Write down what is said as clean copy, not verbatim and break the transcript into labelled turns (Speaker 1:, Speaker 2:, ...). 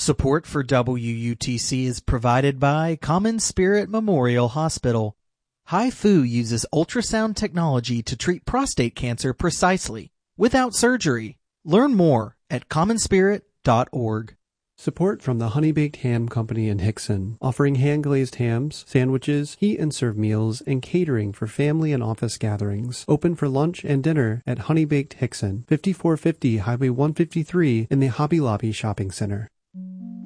Speaker 1: Support for WUTC is provided by Common Spirit Memorial Hospital. HIFU uses ultrasound technology to treat prostate cancer precisely, without surgery. Learn more at commonspirit.org.
Speaker 2: Support from the Honey Baked Ham Company in Hickson, offering hand-glazed hams, sandwiches, heat-and-serve meals, and catering for family and office gatherings. Open for lunch and dinner at Honey Baked Hickson, 5450 Highway 153 in the Hobby Lobby Shopping Center.